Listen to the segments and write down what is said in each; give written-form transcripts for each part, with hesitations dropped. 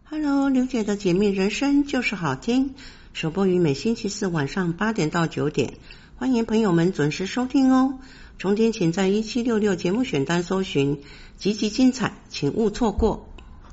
Hello， 刘姐的解密人生就是好听，首播于每星期四晚上8点到9点，欢迎朋友们准时收听哦。重点请在1766节目选单搜寻，集集精彩，请勿错过。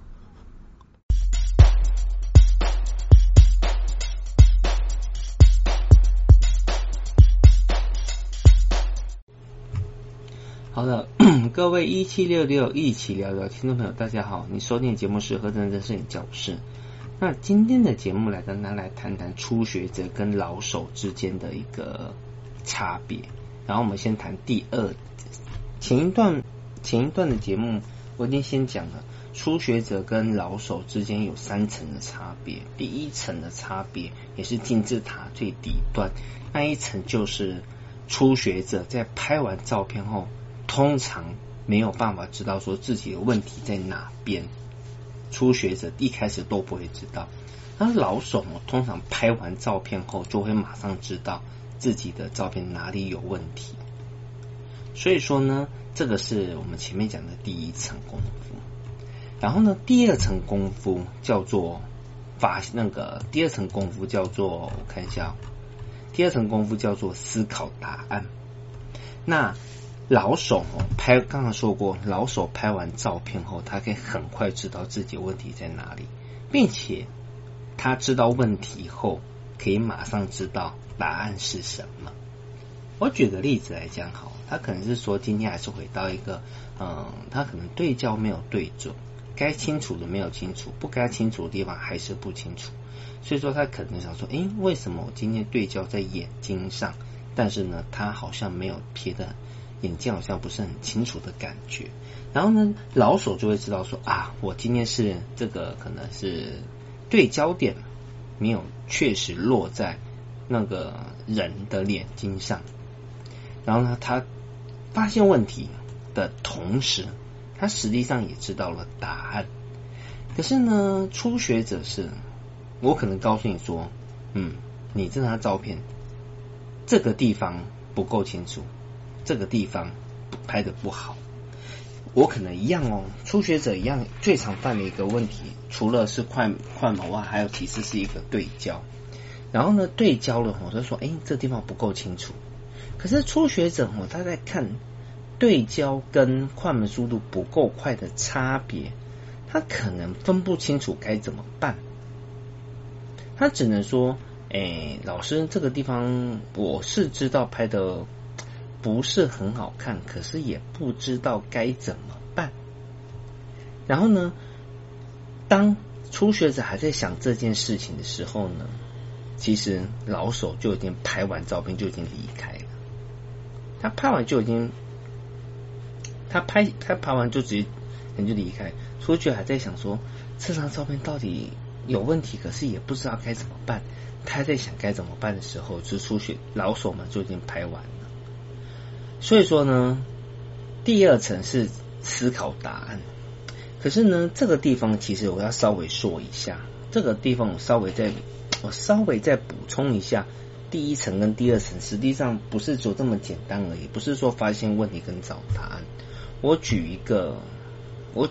好的，各位1766一起聊聊听众朋友大家好，你收听的节目是何真的摄影教室。那今天的节目跟大家来谈谈初学者跟老手之间的一个差别。然后我们先谈前一段的节目我已经先讲了，初学者跟老手之间有3层的差别。第一层的差别也是金字塔最底端，那一层就是初学者在拍完照片后通常没有办法知道说自己的问题在哪边，初学者一开始都不会知道，那老手通常拍完照片后就会马上知道自己的照片哪里有问题。所以说呢，这个是我们前面讲的第一层功夫。然后呢，第二层功夫叫做第二层功夫叫做我看一下，第二层功夫叫做思考答案。那老手刚刚说过，老手拍完照片后，他可以很快知道自己的问题在哪里，并且他知道问题后，可以马上知道答案是什么。我举个例子来讲好，他可能是说今天还是回到一个他可能对焦没有对准，该清楚的没有清楚，不该清楚的地方还是不清楚，所以说他可能想说，为什么我今天对焦在眼睛上，但是呢他好像没有瞥的眼睛好像不是很清楚的感觉。然后呢，老手就会知道说我今天是这个可能是对焦点没有确实落在那个人的眼睛上。然后呢，他发现问题的同时，他实际上也知道了答案。可是呢，初学者是我可能告诉你说，你这张照片这个地方不够清楚，这个地方拍得不好。我可能一样初学者一样最常犯的一个问题，除了是快门外，还有其次是一个对焦。然后呢，对焦了我就说这地方不够清楚。可是初学者他在看对焦跟快门速度不够快的差别，他可能分不清楚该怎么办。他只能说老师这个地方我是知道拍的不是很好看，可是也不知道该怎么办。然后呢，当初学者还在想这件事情的时候呢，其实老手就已经拍完照片就已经离开了。他拍完就已经他拍完就直接人就离开。初学还在想说这张照片到底有问题，可是也不知道该怎么办。他在想该怎么办的时候，就老手们就已经拍完了。所以说呢，第二层是思考答案。可是呢，这个地方其实我要稍微说一下，这个地方我稍微再补充一下，第一层跟第二层实际上不是说这么简单而已，不是说发现问题跟找答案。我举一个我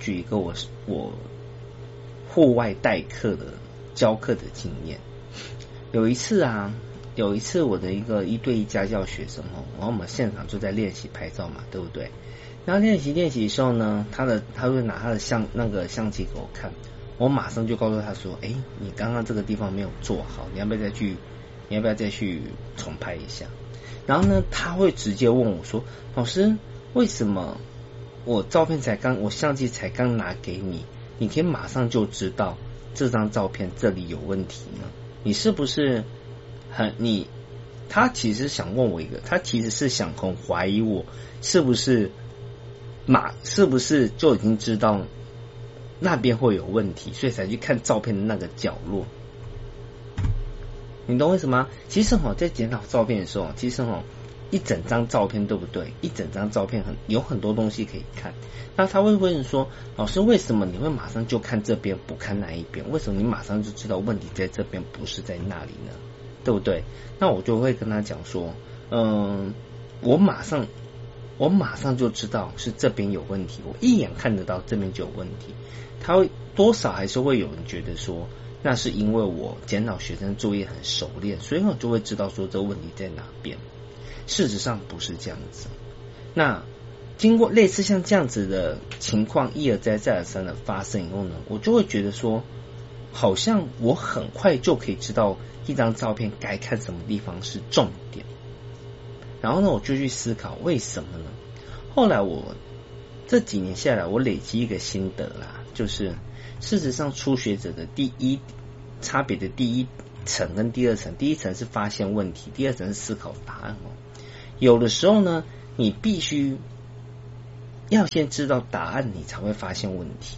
户外代课的教课的经验。有一次我的一对一家教学生然后我们现场就在练习拍照嘛，对不对？然后练习的时候呢，他会拿他的相机给我看，我马上就告诉他说你刚刚这个地方没有做好，你要不要再去重拍一下。然后呢，他会直接问我说，老师为什么我相机才刚拿给你，你可以马上就知道这张照片这里有问题呢？你是不是他其实想问我他其实是想很怀疑我是不是就已经知道那边会有问题，所以才去看照片的那个角落。你懂为什么？其实在检讨照片的时候，其实一整张照片对不对？一整张照片有很多东西可以看。那他会问说，老师为什么你会马上就看这边不看那一边？为什么你马上就知道问题在这边不是在那里呢？对不对？那我就会跟他讲说，我马上我马上就知道是这边有问题，我一眼看得到这边就有问题。他会多少还是会有人觉得说，那是因为我检讨学生作业很熟练，所以我就会知道说这个问题在哪边。事实上不是这样子。那经过类似像这样子的情况一而再再而三的发生以后呢，我就会觉得说，好像我很快就可以知道一张照片该看什么地方是重点。然后呢，我就去思考为什么呢？后来我这几年下来，我累积一个心得啦，就是事实上初学者的差别的第一层跟第二层，第一层是发现问题，第二层是思考答案哦。有的时候呢，你必须要先知道答案，你才会发现问题。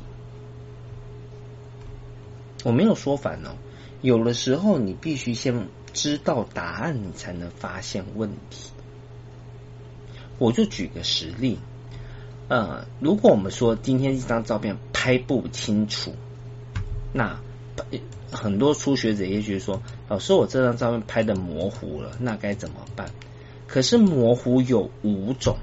我没有说反哦，有的时候你必须先知道答案，你才能发现问题。我就举个实例，如果我们说今天一张照片拍不清楚，那很多初学者也许说，老师我这张照片拍的模糊了，那该怎么办？可是模糊有5种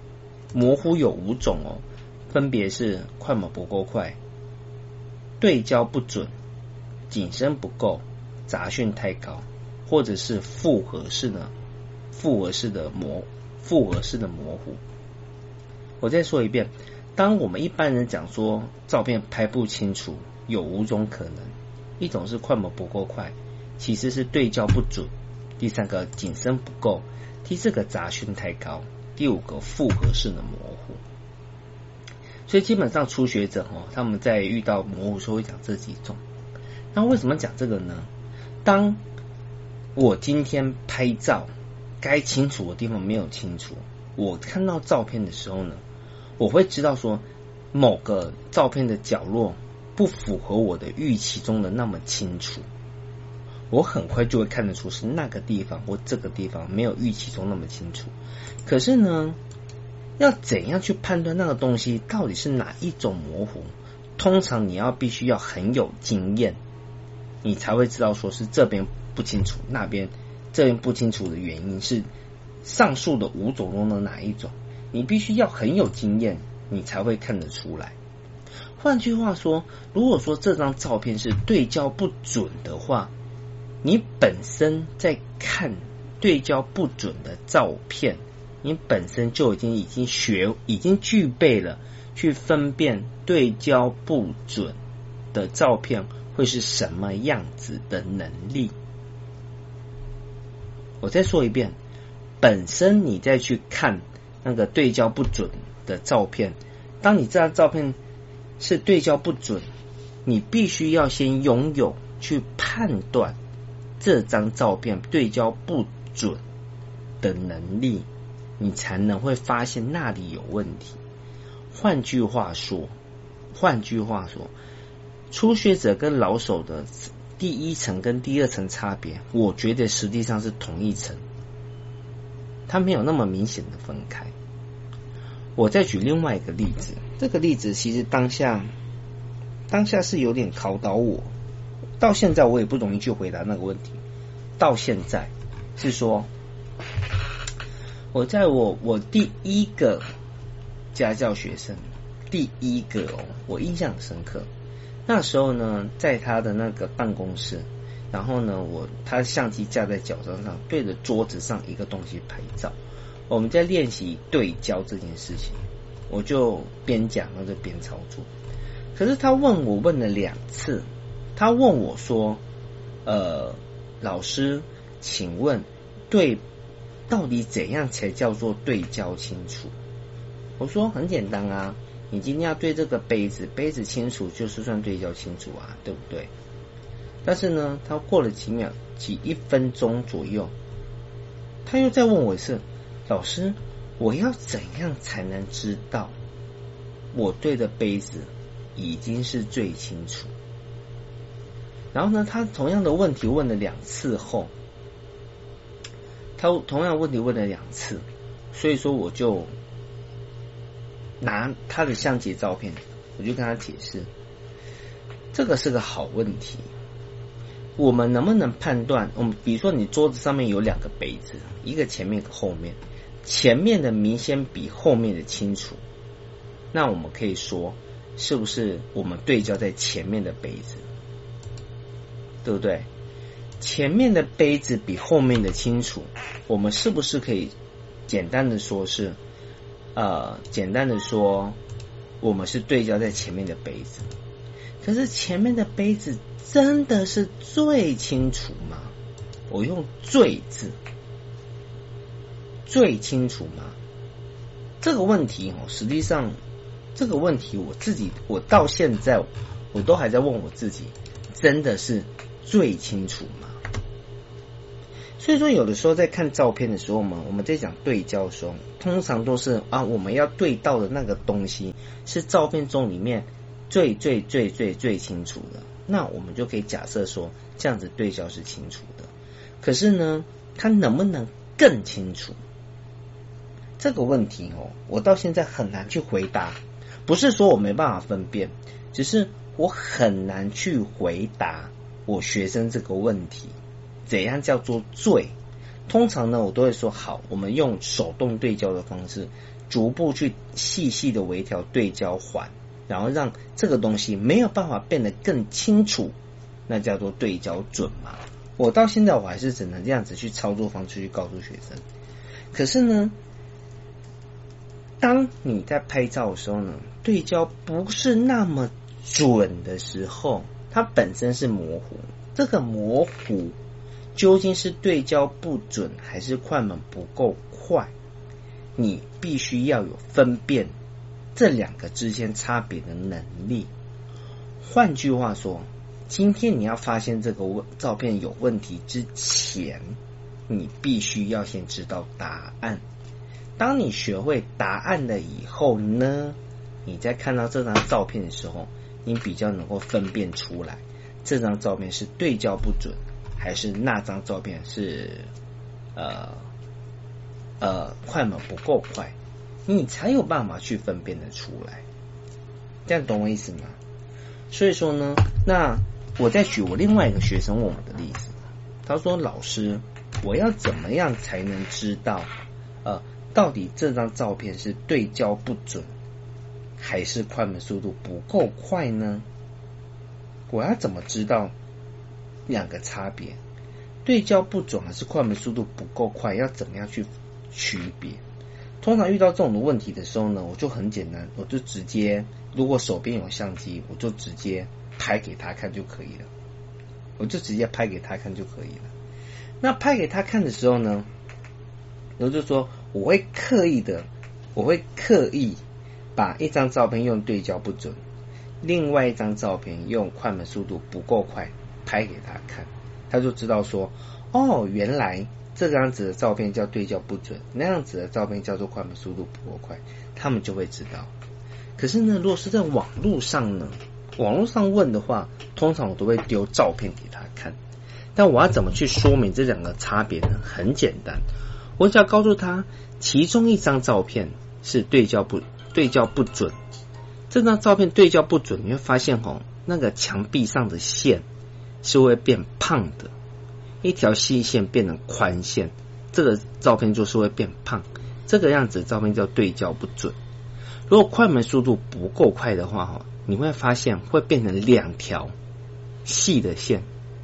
哦，分别是快门不够快、对焦不准、景深不够、杂讯太高，或者是复合式的模糊。我再说一遍，当我们一般人讲说照片拍不清楚，有5种可能。一种是快门不够快，其次是对焦不准，第3个景深不够，第4个杂讯太高，第5个复合式的模糊。所以基本上初学者他们在遇到模糊时候会讲这几种。那为什么讲这个呢？当我今天拍照该清楚的地方没有清楚，我看到照片的时候呢，我会知道说某个照片的角落不符合我的预期中的那么清楚，我很快就会看得出是那个地方或这个地方没有预期中那么清楚。可是呢，要怎样去判断那个东西到底是哪一种模糊？通常你必须要很有经验，你才会知道说是这边不清楚，这边不清楚的原因是上述的5种中的哪一种。你必须要很有经验，你才会看得出来。换句话说，如果说这张照片是对焦不准的话，你本身在看对焦不准的照片，你本身就已经具备了去分辨对焦不准的照片会是什么样子的能力。我再说一遍，本身你再去看那个对焦不准的照片，当你这张照片是对焦不准，你必须要先拥有去判断这张照片对焦不准的能力，你才能会发现那里有问题。换句话说，初学者跟老手的第一层跟第二层差别，我觉得实际上是同一层，它没有那么明显的分开。我再举另外一个例子，这个例子其实当下是有点考倒我，到现在我也不容易去回答那个问题。到现在是说，我在我第一个家教学生，我印象很深刻。那时候呢，在他的那个办公室，然后呢，他相机架在脚上，对着桌子上一个东西拍照。我们在练习对焦这件事情，我就边讲然后就边操作。可是他问了2次，他问我说，老师，请问到底怎样才叫做对焦清楚？我说很简单啊，你今天要对这个杯子清楚，就是算对焦清楚啊，对不对？但是呢，他过了1分钟左右，他又再问我一次，老师，我要怎样才能知道我对的杯子已经是最清楚？然后呢，他同样的问题问了2次后，所以说我就拿他的相机照片，我就跟他解释，这个是个好问题。我们能不能判断，比如说你桌子上面有2个杯子，一个前面一个后面， 前面的明显比后面的清楚，那我们可以说是不是我们对焦在前面的杯子，对不对？前面的杯子比后面的清楚，我们是不是可以简单的说我们是对焦在前面的杯子？可是前面的杯子真的是最清楚吗？我用最字，最清楚吗？这个问题实际上这个问题我到现在我都还在问我自己，真的是最清楚吗？所以说有的时候在看照片的时候嘛，我们在讲对焦的时候，通常都是我们要对到的那个东西是照片中里面最清楚的，那我们就可以假设说这样子对焦是清楚的。可是呢，它能不能更清楚？这个问题我到现在很难去回答，不是说我没办法分辨，只是我很难去回答我学生这个问题。怎样叫做最？通常呢，我都会说好，我们用手动对焦的方式，逐步去细细的微调对焦环，然后让这个东西没有办法变得更清楚，那叫做对焦准嘛。我到现在我还是只能这样子去操作方式去告诉学生。可是呢，当你在拍照的时候呢，对焦不是那么准的时候，它本身是模糊。这个模糊究竟是对焦不准还是快门不够快，你必须要有分辨这两个之间差别的能力。换句话说，今天你要发现这个照片有问题之前，你必须要先知道答案。当你学会答案了以后呢，你在看到这张照片的时候，你比较能够分辨出来这张照片是对焦不准，还是那张照片是快门不够快，你才有办法去分辨得出来。这样懂我意思吗？所以说呢，那我再举我另外一个学生问我的例子，他说老师，我要怎么样才能知道到底这张照片是对焦不准还是快门速度不够快呢？我要怎么知道两个差别？对焦不准还是快门速度不够快，要怎么样去区别？通常遇到这种的问题的时候呢，我就很简单，我就直接，如果手边有相机，我就直接拍给他看就可以了。那拍给他看的时候呢，我就说我会刻意把一张照片用对焦不准，另外一张照片用快门速度不够快拍给他看，他就知道说原来这个样子的照片叫对焦不准，那样子的照片叫做快门速度不够快，他们就会知道。可是呢，如果是在网络上问的话，通常我都会丢照片给他看。但我要怎么去说明这两个差别呢？很简单，我只要告诉他其中一张照片是对焦不准，这张照片对焦不准，你会发现那个墙壁上的线是会变胖的，一条细线变成宽线，这个照片就是会变胖，这个样子的照片叫对焦不准。如果快门速度不够快的话，你会发现会变成两条细的线，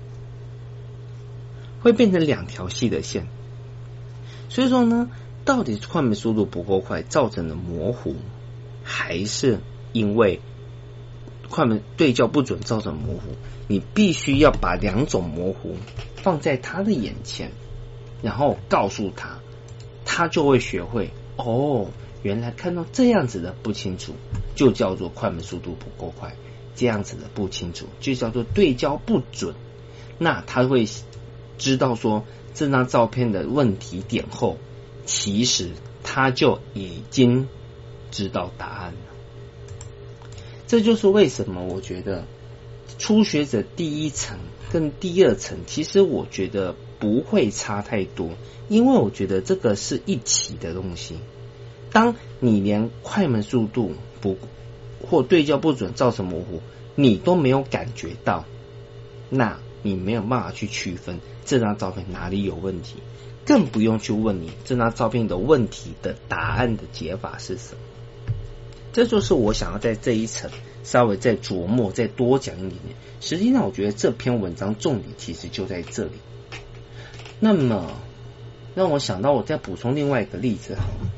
所以说呢，到底是快门速度不够快造成的模糊，还是因为快门对焦不准造成模糊？你必须要把两种模糊放在他的眼前，然后告诉他，他就会学会原来看到这样子的不清楚就叫做快门速度不够快，这样子的不清楚就叫做对焦不准。那他会知道说这张照片的问题点后，其实他就已经知道答案了。这就是为什么我觉得初学者第一层跟第二层其实我觉得不会差太多，因为我觉得这个是一起的东西。当你连快门速度或对焦不准造成模糊你都没有感觉到，那你没有办法去区分这张照片哪里有问题，更不用去问你这张照片的问题的答案的解法是什么。这就是我想要在这一层稍微再琢磨再多讲一点点。实际上我觉得这篇文章重点其实就在这里。那么让我想到我再补充另外一个例子好了。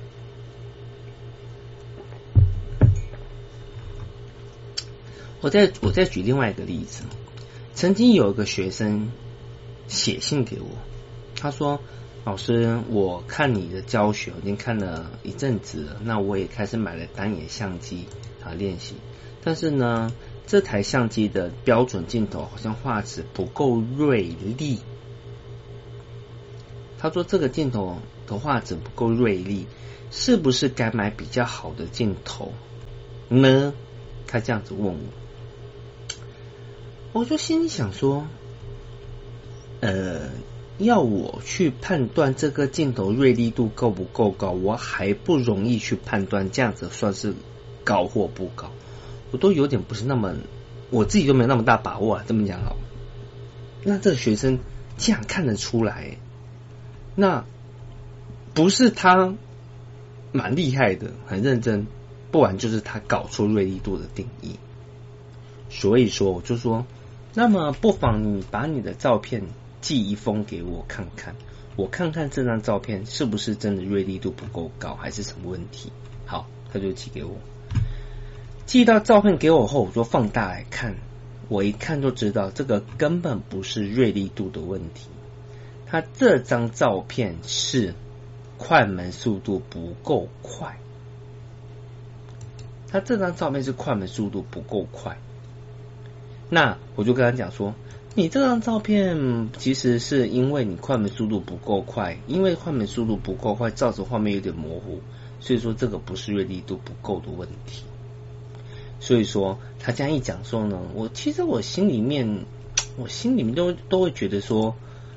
我再举另外一个例子。曾经有一个学生写信给我，他说老师，我看你的教学已经看了一阵子了，那我也开始买了单眼相机练习，但是呢这台相机的标准镜头好像画质不够锐利。他说这个镜头的画质不够锐利，是不是该买比较好的镜头呢？他这样子问我就心里想说要我去判断这个镜头锐利度够不够高，我还不容易去判断这样子算是高或不高，我都有点不是那么，我自己都没有那么大把握这么讲好。那这个学生竟然看得出来，那不是他蛮厉害的很认真，不然就是他搞错锐利度的定义。所以说我就说，那么不妨你把你的照片寄一封给我看看，我看看这张照片是不是真的锐利度不够高还是什么问题。好，他就寄给我，寄到照片给我后，我就放大来看，我一看就知道这个根本不是锐利度的问题，他这张照片是快门速度不够快，他这张照片是快门速度不够快。那我就跟他讲说，你这张照片其实是因为你快门速度不够快，因为快门速度不够快造成画面有点模糊，所以说这个不是锐利度不够的问题。所以说他这样一讲说呢，其实我心里面都会觉得说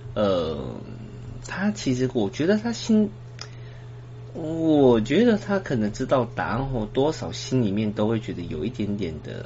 他其实我觉得他可能知道答案后，多少心里面都会觉得有一点点的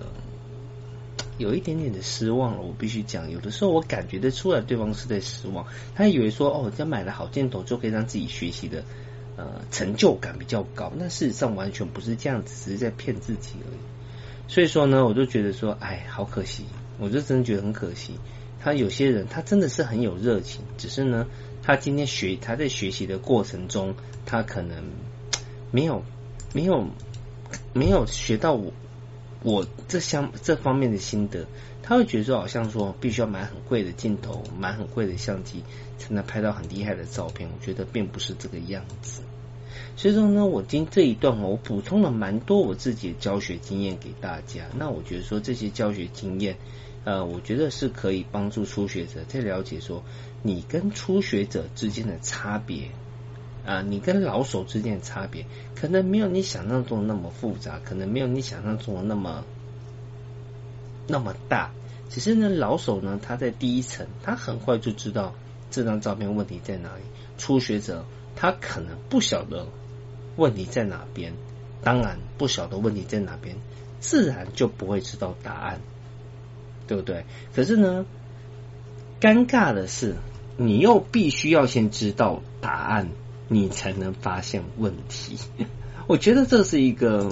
失望了。我必须讲，有的时候我感觉得出来对方是在失望，他以为说只要买了好镜头就可以让自己学习的成就感比较高，那事实上完全不是这样子，只是在骗自己而已。所以说呢，我就觉得说好可惜，我就真的觉得很可惜。他有些人他真的是很有热情，只是呢他在学习的过程中，他可能没有学到我这方面的心得，他会觉得说好像说必须要买很贵的镜头，买很贵的相机才能拍到很厉害的照片，我觉得并不是这个样子。所以说呢，我今这一段我补充了蛮多我自己的教学经验给大家。那我觉得说这些教学经验我觉得是可以帮助初学者在了解说你跟初学者之间的差别你跟老手之间的差别可能没有你想象中的那么复杂，可能没有你想象中的那么大，只是呢老手呢他在第一层他很快就知道这张照片问题在哪里，初学者他可能不晓得问题在哪边，当然不晓得问题在哪边自然就不会知道答案，对不对？可是呢尴尬的是你又必须要先知道答案你才能发现问题。我觉得这是一个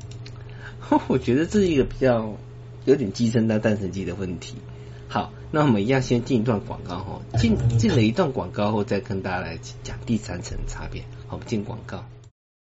比较有点鸡生蛋蛋生鸡的问题。好，那我们一样先进一段广告后，进了一段广告后再跟大家来讲第三层差别。好，我们进广告。